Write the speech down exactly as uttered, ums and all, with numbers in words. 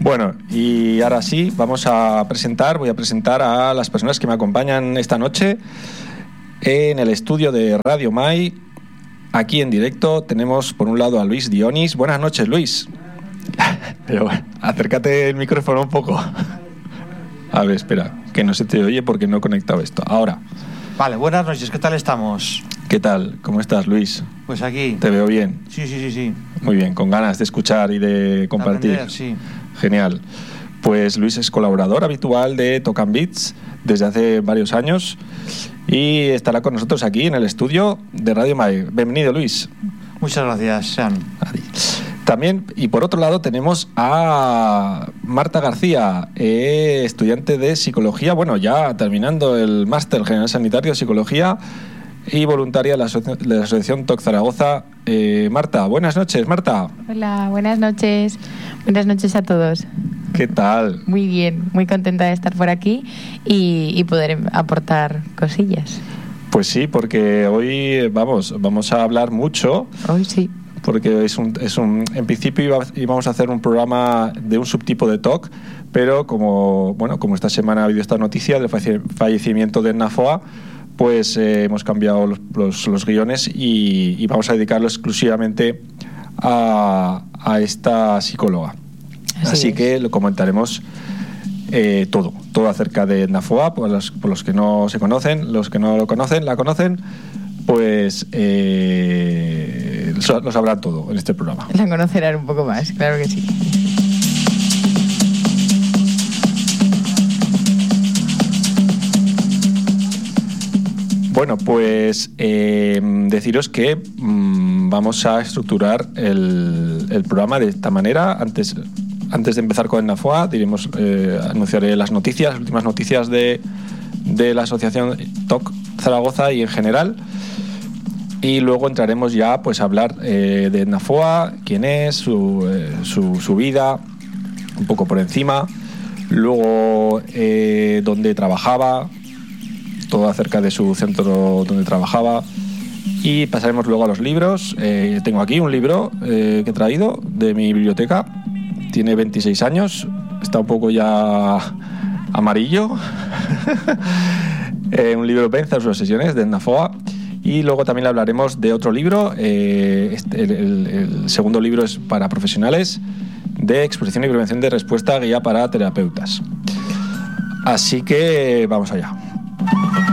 Bueno, y ahora sí, vamos a presentar, voy a presentar a las personas que me acompañan esta noche en el estudio de Radio Mai. Aquí en directo tenemos por un lado a Luis Dionis. Buenas noches, Luis. Pero bueno, acércate el micrófono un poco. A ver, espera, que no se te oye porque no he conectado esto. Ahora. Vale, buenas noches, ¿qué tal estamos? ¿Qué tal? ¿Cómo estás, Luis? Pues aquí. ¿Te veo bien? Sí, sí, sí, sí. Muy bien, con ganas de escuchar y de compartir. De aprender, sí. Genial. Pues Luis es colaborador habitual de Tocan Beats desde hace varios años y estará con nosotros aquí en el estudio de Radio Mai. Bienvenido, Luis. Muchas gracias, Sean. También, y por otro lado, tenemos a Marta García, eh, estudiante de psicología, bueno, ya terminando el máster general sanitario de psicología y voluntaria de la, asoci- de la Asociación T O C Zaragoza. Eh, Marta, buenas noches, Marta. Hola, buenas noches. Buenas noches a todos. ¿Qué tal? Muy bien, muy contenta de estar por aquí y, y poder aportar cosillas. Pues sí, porque hoy vamos, vamos a hablar mucho. Hoy sí. Porque es un, es un, en principio iba, íbamos a hacer un programa de un subtipo de T O C, pero como, bueno, como esta semana ha habido esta noticia del fallecimiento de Nafoa, pues eh, hemos cambiado los, los, los guiones y, y vamos a dedicarlo exclusivamente a, a esta psicóloga. Así, Así que lo comentaremos eh, todo, todo acerca de Nafoa, por los, por los que no se conocen, los que no lo conocen, la conocen, pues eh, lo sabrán todo en este programa. La conocerán un poco más, claro que sí. Bueno, pues eh, deciros que mmm, vamos a estructurar el, el programa de esta manera. Antes, antes de empezar con el Nafoa, diremos, eh, anunciaré las noticias, las últimas noticias de, de la Asociación T O C Zaragoza y en general. Y luego entraremos ya pues, a hablar eh, de Nafoa, quién es, su, eh, su, su vida, un poco por encima. Luego, eh, dónde trabajaba, todo acerca de su centro donde trabajaba. Y pasaremos luego a los libros. Eh, tengo aquí un libro eh, que he traído de mi biblioteca. Tiene veintiséis años, está un poco ya amarillo. eh, un libro Venza sus obsesiones de Nafoa. Y luego también hablaremos de otro libro. Eh, este, el, el, el segundo libro es para profesionales de exposición y prevención de respuesta, guía para terapeutas. Así que vamos allá.